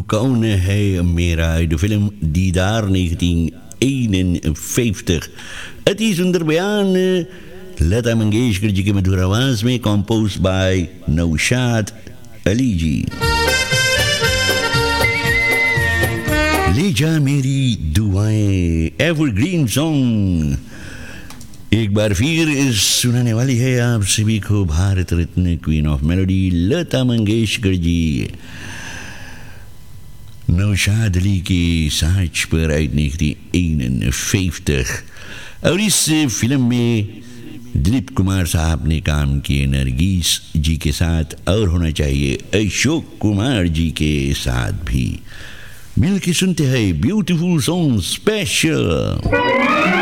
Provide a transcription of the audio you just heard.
Koude hij Mera uit de film Didar 1951. Het is onderweg aan Lata Mangeshkar जी के मधुर आवाज में composed by नौशाद अली जी. ले जा मेरी दुआएं एवरग्रीन सॉन्ग एक बार फिर सुनाने वाली है आप सभी को Bharat Ratna queen of melody Lata Mangeshkar ji Naushad Ali की साज पर uit 1951 और इस फिल्म में दिलीप कुमार साहब ने काम किए नरगिस जी के साथ और होना चाहिए अशोक कुमार जी के साथ भी मिलके सुनते हैं ब्यूटीफुल सॉन्ग स्पेशल.